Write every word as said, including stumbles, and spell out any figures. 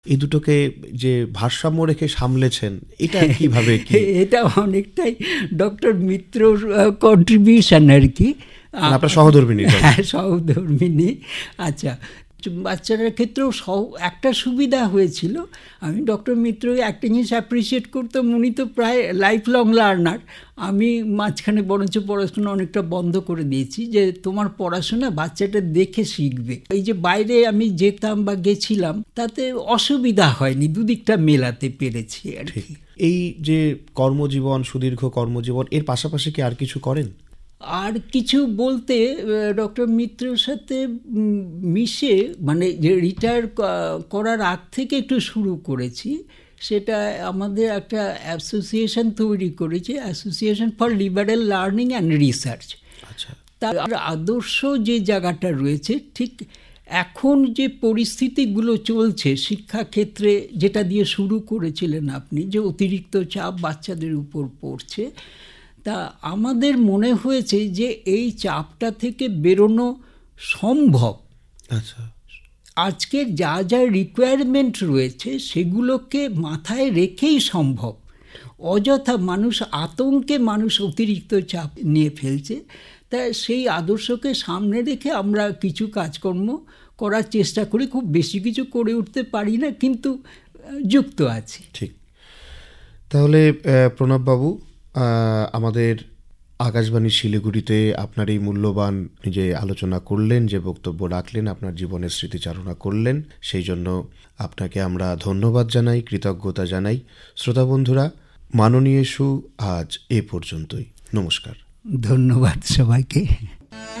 এই দুটোকে যে ভারসাম্য রেখে সামলেছেন, এটা কিভাবে? কি এটা অনেকটাই ডক্টর মিত্রর কন্ট্রিবিউশন আর কি, আপনার সহধর্মিনী। হ্যাঁ, সহধর্মিনী। আচ্ছা, বাচ্চাদের ক্ষেত্রেও একটা সুবিধা হয়েছিল, আমি ডক্টর মিত্রকে একটা জিনিস অ্যাপ্রিসিয়েট করতাম, উনি তো প্রায় লাইফ লং লার্নার। আমি মাঝখানে বরঞ্চ পড়াশোনা অনেকটা বন্ধ করে দিয়েছি, যে তোমার পড়াশোনা বাচ্চাটা দেখে শিখবে। এই যে বাইরে আমি যেতাম বা গেছিলাম, তাতে অসুবিধা হয়নি, দুদিকটা মেলাতে পেরেছি আর কি। এই যে কর্মজীবন, সুদীর্ঘ কর্মজীবন, এর পাশাপাশি কি আর কিছু করেন? আর কিছু বলতে, ডক্টর মিত্রের সাথে মিশে, মানে যে রিটায়ার করার আগ থেকে একটু শুরু করেছি, সেটা আমাদের একটা অ্যাসোসিয়েশন তৈরি করেছে, association for liberal learning and research. আচ্ছা, তার আদর্শ যে জায়গাটা রয়েছে, ঠিক এখন যে পরিস্থিতিগুলো চলছে শিক্ষাক্ষেত্রে, যেটা দিয়ে শুরু করেছিলেন আপনি, যে অতিরিক্ত চাপ বাচ্চাদের উপর পড়ছে, তা আমাদের মনে হয়েছে যে এই চাপটা থেকে বেরোনো সম্ভব। আচ্ছা, আজকে যা যা রিকোয়ারমেন্ট রয়েছে সেগুলোকে মাথায় রেখেই সম্ভব। অযথা মানুষ আতঙ্কে মানুষ অতিরিক্ত চাপ নিয়ে ফেলছে। তা সেই আদর্শকে সামনে রেখে আমরা কিছু কাজকর্ম করার চেষ্টা করি। খুব বেশি কিছু করে উঠতে পারি না, কিন্তু যুক্ত আছি। ঠিক। তাহলে প্রণববাবু, আমাদের আকাশবাণী শিলিগুড়িতে আপনার এই মূল্যবান যে আলোচনা করলেন, যে বক্তব্য রাখলেন, আপনার জীবনের স্মৃতিচারণা করলেন, সেই জন্য আপনাকে আমরা ধন্যবাদ জানাই, কৃতজ্ঞতা জানাই। শ্রোতা বন্ধুরা, মাননীয় সু আজ এ পর্যন্তই। নমস্কার। ধন্যবাদ সবাইকে।